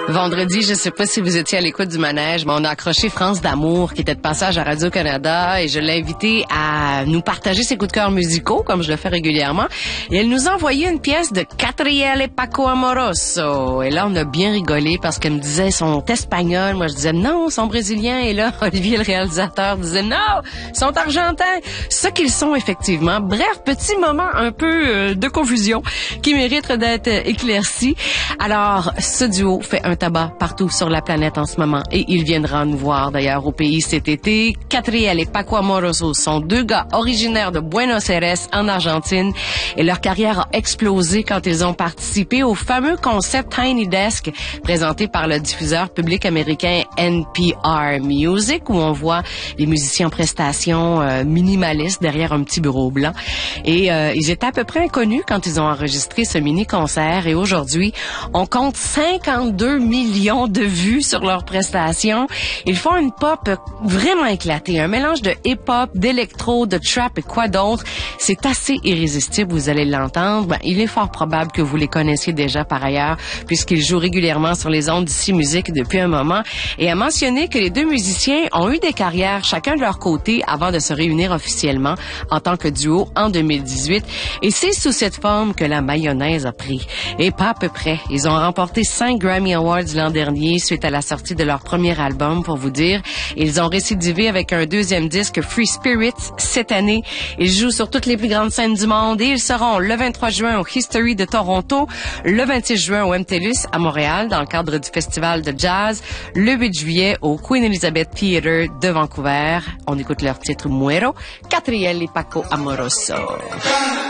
Vendredi, je sais pas si vous étiez à l'écoute du manège, mais on a accroché France d'Amour, qui était de passage à Radio-Canada, et je l'ai invitée à nous partager ses coups de cœur musicaux, comme je le fais régulièrement. Et elle nous a envoyé une pièce de Catriel et Paco Amoroso. Et là, on a bien rigolé parce qu'elle me disait, ils sont espagnols. Moi, je disais, non, ils sont brésiliens. Et là, Olivier, le réalisateur, disait, non, ils sont argentins. Ce qu'ils sont, effectivement. Bref, petit moment un peu de confusion qui mérite d'être éclairci. Alors, ce duo fait un tabac partout sur la planète en ce moment et il viendra nous voir d'ailleurs au pays cet été. Catriel et Paco Amoroso sont deux gars originaires de Buenos Aires en Argentine et leur carrière a explosé quand ils ont participé au fameux concept Tiny Desk présenté par le diffuseur public américain NPR Music où on voit les musiciens en prestation minimalistes derrière un petit bureau blanc et ils étaient à peu près inconnus quand ils ont enregistré ce mini-concert et aujourd'hui on compte 52 millions de vues sur leurs prestations. Ils font une pop vraiment éclatée, un mélange de hip-hop, d'électro, de trap et quoi d'autre. C'est assez irrésistible, vous allez l'entendre. Ben, il est fort probable que vous les connaissiez déjà par ailleurs, puisqu'ils jouent régulièrement sur les ondes d'Ici Musique depuis un moment. Et à mentionner que les deux musiciens ont eu des carrières chacun de leur côté avant de se réunir officiellement en tant que duo en 2018. Et c'est sous cette forme que la mayonnaise a pris. Et pas à peu près. Ils ont remporté 5 Grammy Awards l'an dernier suite à la sortie de leur premier album, pour vous dire. Ils ont récidivé avec un deuxième disque, Free Spirits, cette année. Ils jouent sur toutes les plus grandes scènes du monde et ils seront le 23 juin au History de Toronto, le 26 juin au MTLUS à Montréal dans le cadre du festival de jazz, le 8 juillet au Queen Elizabeth Theatre de Vancouver. On écoute leur titre Muero, Catriel et Paco Amoroso.